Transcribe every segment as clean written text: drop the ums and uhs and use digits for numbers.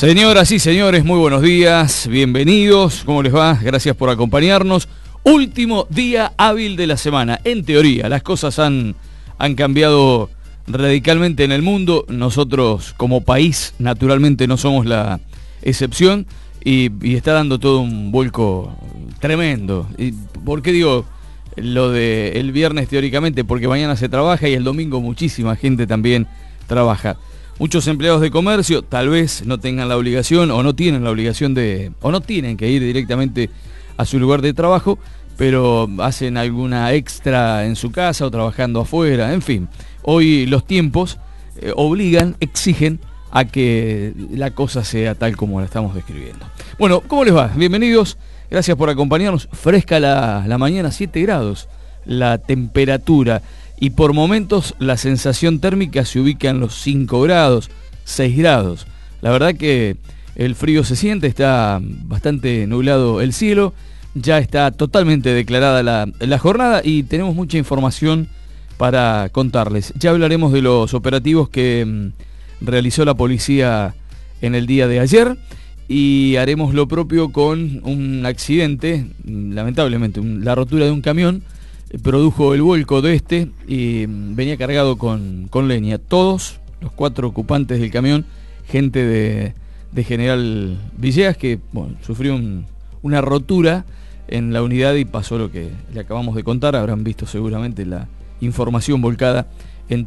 Señoras y señores, muy buenos días, bienvenidos, ¿cómo les va? Gracias por acompañarnos. Último día hábil de la semana. En teoría, las cosas han cambiado radicalmente en el mundo. Nosotros como país, naturalmente, no somos la excepción y está dando todo un vuelco tremendo. ¿Por qué digo lo del viernes teóricamente? Porque mañana se trabaja y el domingo muchísima gente también trabaja. Muchos empleados de comercio tal vez no tengan la obligación o no tienen la obligación o no tienen que ir directamente a su lugar de trabajo, pero hacen alguna extra en su casa o trabajando afuera, en fin. Hoy los tiempos exigen a que la cosa sea tal como la estamos describiendo. Bueno, ¿cómo les va? Bienvenidos, gracias por acompañarnos. Fresca la mañana, 7 grados la temperatura. Y por momentos la sensación térmica se ubica en los 5 grados, 6 grados. La verdad que el frío se siente, está bastante nublado el cielo, ya está totalmente declarada la jornada y tenemos mucha información para contarles. Ya hablaremos de los operativos que realizó la policía en el día de ayer y haremos lo propio con un accidente, lamentablemente, la rotura de un camión. Produjo el vuelco de este y venía cargado con leña. Todos los 4 ocupantes del camión, gente de General Villegas, que sufrió una rotura en la unidad y pasó lo que le acabamos de contar. Habrán visto seguramente la información volcada en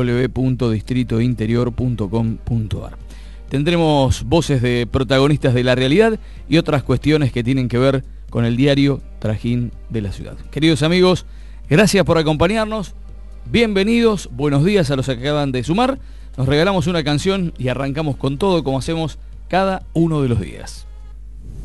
www.distritointerior.com.ar. Tendremos voces de protagonistas de la realidad y otras cuestiones que tienen que ver con el diario trajín de la ciudad. Queridos amigos, gracias por acompañarnos, bienvenidos, buenos días a los que acaban de sumar. Nos regalamos una canción y arrancamos con todo como hacemos cada uno de los días.